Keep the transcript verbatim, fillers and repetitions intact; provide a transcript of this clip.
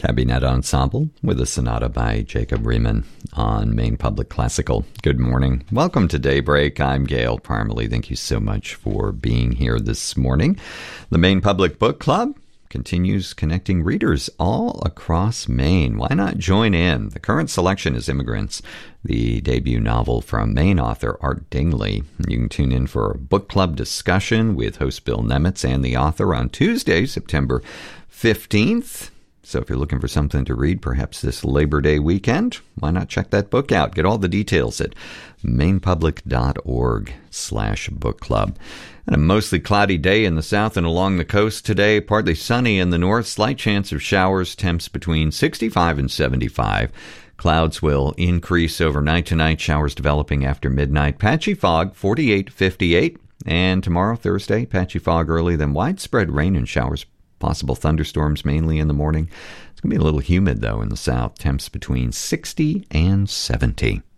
Cabinet Ensemble with a sonata by Jacob Riemann on Maine Public Classical. Good morning. Welcome to Daybreak. I'm Gail Parmalee. Thank you so much for being here this morning. The Maine Public Book Club continues connecting readers all across Maine. Why not join in? The current selection is Immigrants, the debut novel from Maine author Art Dingley. You can tune in for a book club discussion with host Bill Nemitz and the author on Tuesday, September fifteenth. So if you're looking for something to read, perhaps this Labor Day weekend, why not check that book out? Get all the details at mainepublic.org slash book club. And a mostly cloudy day in the south and along the coast today. Partly sunny in the north. Slight chance of showers. Temps between sixty-five and seventy-five. Clouds will increase overnight tonight. Showers developing after midnight. Patchy fog, forty-eight fifty-eight. And tomorrow, Thursday, patchy fog early, then widespread rain and showers. Possible thunderstorms mainly in the morning. It's going to be a little humid, though, in the south. Temps between sixty and seventy.